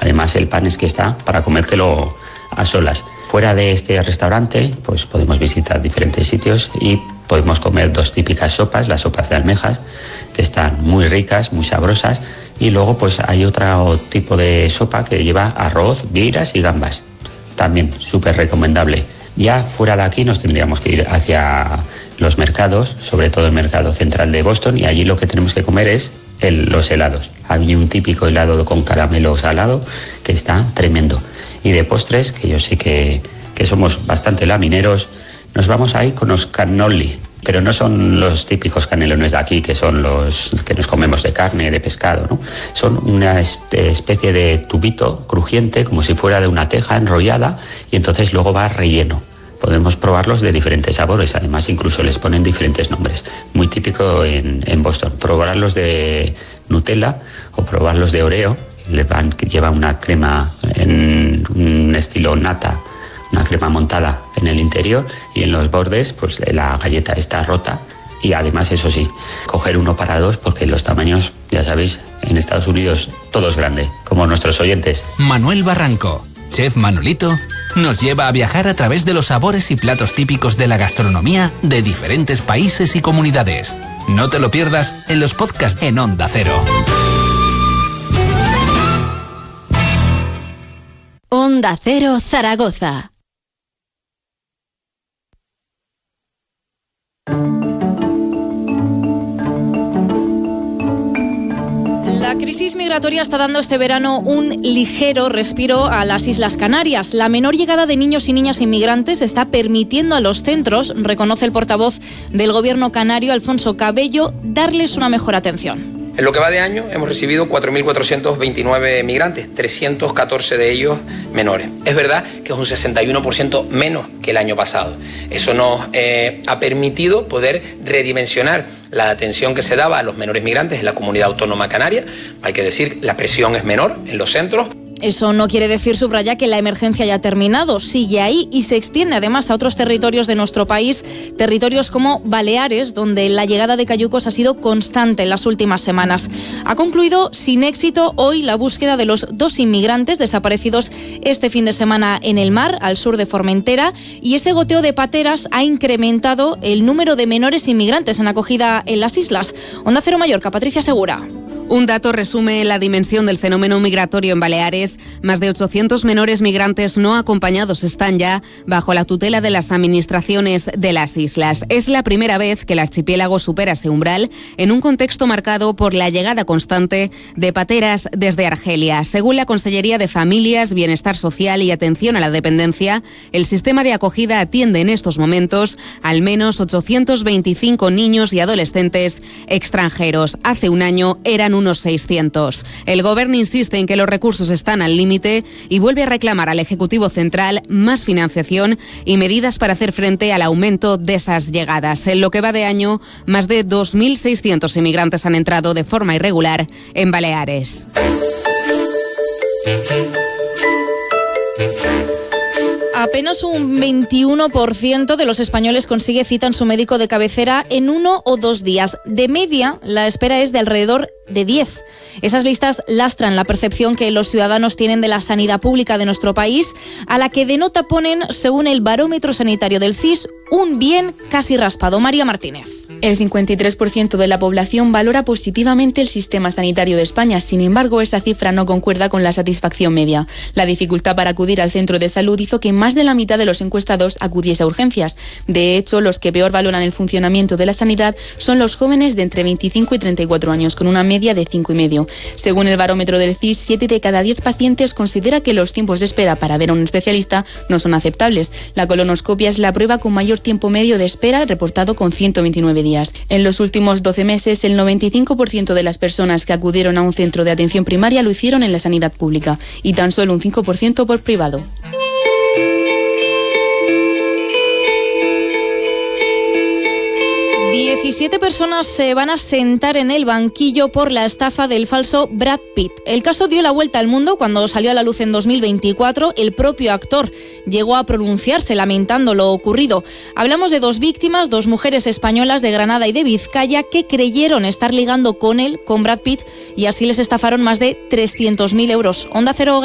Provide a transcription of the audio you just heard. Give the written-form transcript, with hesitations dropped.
Además, el pan es que está para comértelo a solas. Fuera de este restaurante, pues podemos visitar diferentes sitios y podemos comer 2 típicas sopas, las sopas de almejas, que están muy ricas, muy sabrosas, y luego pues hay otro tipo de sopa que lleva arroz, vieiras y gambas. También súper recomendable. Ya fuera de aquí nos tendríamos que ir hacia los mercados, sobre todo el mercado central de Boston, y allí lo que tenemos que comer es los helados. Hay un típico helado con caramelo salado que está tremendo. Y de postres, que yo sé que somos bastante lamineros, nos vamos ahí con los cannoli, pero no son los típicos canelones de aquí, que son los que nos comemos de carne, de pescado, ¿no? Son una especie de tubito crujiente, como si fuera de una teja enrollada, y entonces luego va relleno. Podemos probarlos de diferentes sabores, además incluso les ponen diferentes nombres. Muy típico en Boston. Probarlos de Nutella o probarlos de Oreo. Lleva una crema en un estilo nata, una crema montada en el interior, y en los bordes pues la galleta está rota. Y además, eso sí, coger uno para 2, porque los tamaños, ya sabéis, en Estados Unidos todo es grande, como nuestros oyentes. Manuel Barranco, Chef Manolito, nos lleva a viajar a través de los sabores y platos típicos de la gastronomía de diferentes países y comunidades. No te lo pierdas en los podcasts en Onda Cero. Onda Cero Zaragoza. La crisis migratoria está dando este verano un ligero respiro a las Islas Canarias. La menor llegada de niños y niñas inmigrantes está permitiendo a los centros, reconoce el portavoz del gobierno canario, Alfonso Cabello, darles una mejor atención. En lo que va de año hemos recibido 4.429 migrantes, 314 de ellos menores. Es verdad que es un 61% menos que el año pasado. Eso nos ha permitido poder redimensionar la atención que se daba a los menores migrantes en la comunidad autónoma canaria. Hay que decir, la presión es menor en los centros. Eso no quiere decir, subraya, que la emergencia haya terminado. Sigue ahí y se extiende además a otros territorios de nuestro país, territorios como Baleares, donde la llegada de cayucos ha sido constante en las últimas semanas. Ha concluido sin éxito hoy la búsqueda de los 2 inmigrantes desaparecidos este fin de semana en el mar, al sur de Formentera, y ese goteo de pateras ha incrementado el número de menores inmigrantes en acogida en las islas. Onda Cero Mallorca, Patricia Segura. Un dato resume la dimensión del fenómeno migratorio en Baleares. Más de 800 menores migrantes no acompañados están ya bajo la tutela de las administraciones de las islas. Es la primera vez que el archipiélago supera ese umbral en un contexto marcado por la llegada constante de pateras desde Argelia. Según la Consellería de Familias, Bienestar Social y Atención a la Dependencia, el sistema de acogida atiende en estos momentos al menos 825 niños y adolescentes extranjeros. Hace un año eran unos 600. El Gobierno insiste en que los recursos están al límite y vuelve a reclamar al Ejecutivo Central más financiación y medidas para hacer frente al aumento de esas llegadas. En lo que va de año, más de 2.600 inmigrantes han entrado de forma irregular en Baleares. Apenas un 21% de los españoles consigue cita en su médico de cabecera en 1 o 2 días. De media, la espera es de alrededor de 10. Esas listas lastran la percepción que los ciudadanos tienen de la sanidad pública de nuestro país, a la que de nota ponen, según el barómetro sanitario del CIS, un bien casi raspado. María Martínez. El 53% de la población valora positivamente el sistema sanitario de España. Sin embargo, esa cifra no concuerda con la satisfacción media. La dificultad para acudir al centro de salud hizo que más de la mitad de los encuestados acudiese a urgencias. De hecho, los que peor valoran el funcionamiento de la sanidad son los jóvenes de entre 25 y 34 años, con una media de 5,5. Según el barómetro del CIS, 7 de cada 10 pacientes considera que los tiempos de espera para ver a un especialista no son aceptables. La colonoscopia es la prueba con mayor tiempo medio de espera, reportado con 129 días. En los últimos 12 meses, el 95% de las personas que acudieron a un centro de atención primaria lo hicieron en la sanidad pública y tan solo un 5% por privado. 17 personas se van a sentar en el banquillo por la estafa del falso Brad Pitt. El caso dio la vuelta al mundo cuando salió a la luz en 2024. El propio actor llegó a pronunciarse lamentando lo ocurrido. Hablamos de 2 víctimas, 2 mujeres españolas de Granada y de Vizcaya que creyeron estar ligando con él, con Brad Pitt, y así les estafaron más de 300.000 euros. Onda Cero